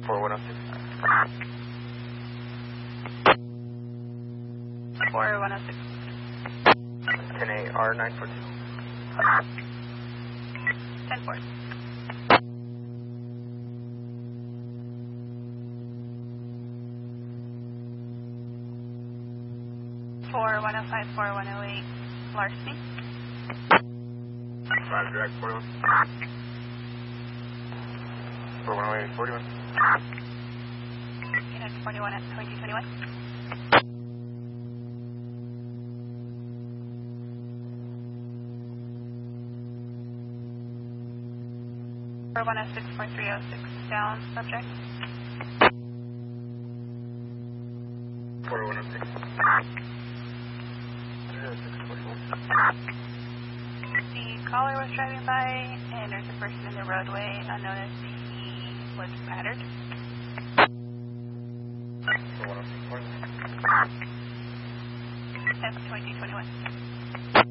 4106. 4106. 10-8R942. 10-4. 4105, 4108, Larceny. 5 direct 41. 4108, 41. Unit 41 at 2021. 4106, 4306, down subject. 4106. 30641. The caller was driving by, and there's a person in the roadway unknown as he was battered. 4106. That's 2021.